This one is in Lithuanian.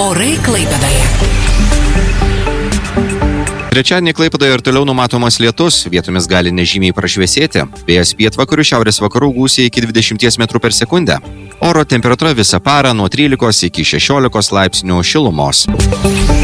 Orai Klaipėdoje. Trečiadienį Klaipėdoje ir toliau numatomas lietus, vietomis gali nežymiai prašviesėti. Vėjas pietvakarių šiaurės vakarų gūsiai iki 20 m/s. Oro temperatūra visą parą nuo 13 iki 16 laipsnių šilumos.